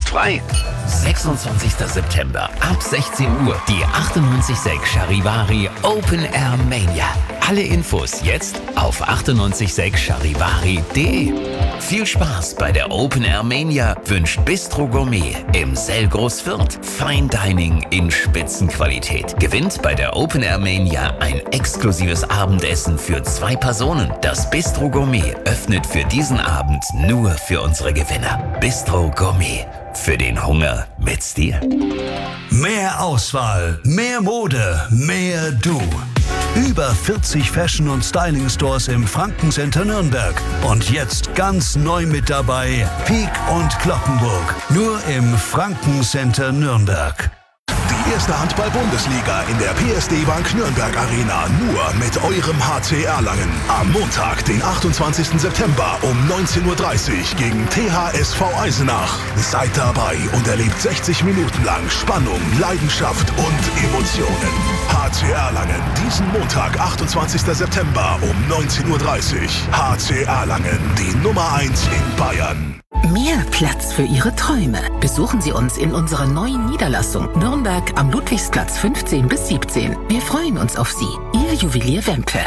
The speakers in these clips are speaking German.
jetzt frei. 26. September ab 16 Uhr die 98.6 Charivari Open Air Mania. Alle Infos jetzt auf 986charivari.de. Viel Spaß bei der Open Air Mania wünscht Bistro Gourmet im Selgros Fürth. Fine Dining in Spitzenqualität. Gewinnt bei der Open Air Mania ein exklusives Abendessen für 2 Personen. Das Bistro Gourmet öffnet für diesen Abend nur für unsere Gewinner. Bistro Gourmet. Für den Hunger mit Stil. Mehr Auswahl, mehr Mode, mehr du. Über 40 Fashion- und Styling-Stores im Franken-Center Nürnberg. Und jetzt ganz neu mit dabei Peek und Cloppenburg. Nur im Franken-Center Nürnberg. Die erste Handball-Bundesliga in der PSD Bank Nürnberg Arena nur mit eurem HC Erlangen. Am Montag, den 28. September um 19:30 Uhr gegen THSV Eisenach. Seid dabei und erlebt 60 Minuten lang Spannung, Leidenschaft und Emotionen. HC Erlangen, diesen Montag, 28. September um 19:30 Uhr. HC Erlangen, die Nummer 1 in Bayern. Mehr Platz für Ihre Träume. Besuchen Sie uns in unserer neuen Niederlassung Nürnberg am Ludwigsplatz 15 bis 17. Wir freuen uns auf Sie. Ihr Juwelier Wempe.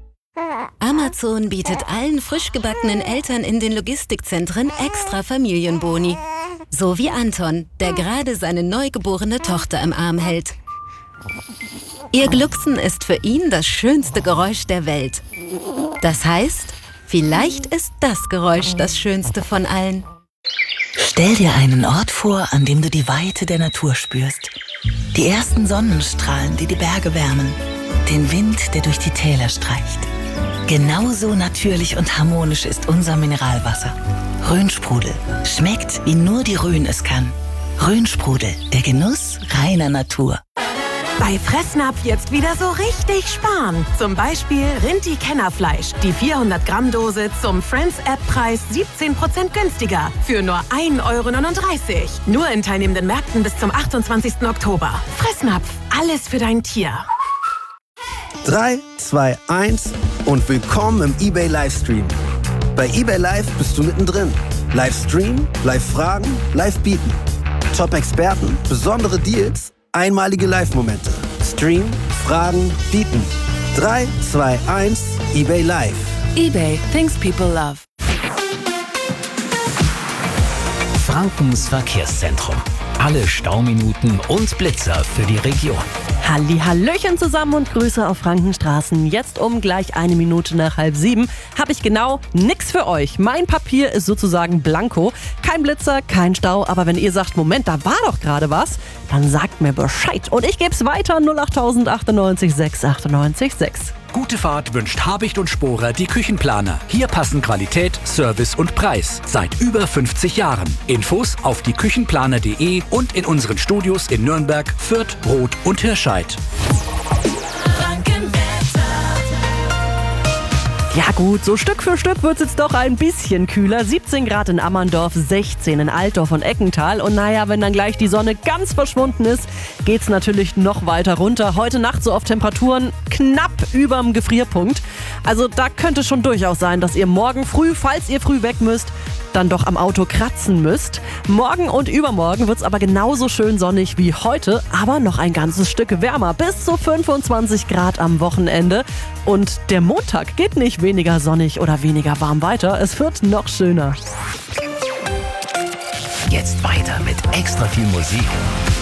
Amazon bietet allen frisch gebackenen Eltern in den Logistikzentren extra Familienboni. So wie Anton, der gerade seine neugeborene Tochter im Arm hält. Ihr Glucksen ist für ihn das schönste Geräusch der Welt. Das heißt, vielleicht ist das Geräusch das schönste von allen. Stell dir einen Ort vor, an dem du die Weite der Natur spürst. Die ersten Sonnenstrahlen, die die Berge wärmen. Den Wind, der durch die Täler streicht. Genauso natürlich und harmonisch ist unser Mineralwasser. Rhönsprudel. Schmeckt, wie nur die Rhön es kann. Rhönsprudel, der Genuss reiner Natur. Bei Fressnapf jetzt wieder so richtig sparen. Zum Beispiel Rinti-Kennerfleisch. Die 400 Gramm Dose zum Friends-App-Preis 17% günstiger. Für nur 1,39 €. Nur in teilnehmenden Märkten bis zum 28. Oktober. Fressnapf. Alles für dein Tier. 3, 2, 1 und willkommen im eBay Livestream. Bei eBay Live bist du mittendrin. Livestream, Live-Fragen, Live-Bieten. Top-Experten, besondere Deals, einmalige Live-Momente. Stream, Fragen, Bieten. 3, 2, 1, eBay Live. eBay, things people love. Frankens Verkehrszentrum. Alle Stauminuten und Blitzer für die Region. Hallihallöchen zusammen und Grüße auf Frankenstraßen. Jetzt um gleich 1 Minute nach 6:30 habe ich genau nix für euch. Mein Papier ist sozusagen blanko. Kein Blitzer, kein Stau. Aber wenn ihr sagt, Moment, da war doch gerade was, dann sagt mir Bescheid. Und ich gebe es weiter. 08000 98 6 98 6. Gute Fahrt wünscht Habicht und Sporer die Küchenplaner. Hier passen Qualität, Service und Preis. Seit über 50 Jahren. Infos auf dieküchenplaner.de und in unseren Studios in Nürnberg, Fürth, Roth und Hirscheid. Ja gut, so Stück für Stück wird es jetzt doch ein bisschen kühler. 17 Grad in Ammerndorf, 16 in Altdorf und Eckental. Und naja, wenn dann gleich die Sonne ganz verschwunden ist, geht's natürlich noch weiter runter. Heute Nacht so auf Temperaturen knapp überm Gefrierpunkt. Also da könnte schon durchaus sein, dass ihr morgen früh, falls ihr früh weg müsst, dann doch am Auto kratzen müsst. Morgen und übermorgen wird's aber genauso schön sonnig wie heute, aber noch ein ganzes Stück wärmer. Bis zu 25 Grad am Wochenende. Und der Montag geht nicht weniger sonnig oder weniger warm weiter. Es wird noch schöner. Jetzt weiter mit extra viel Musik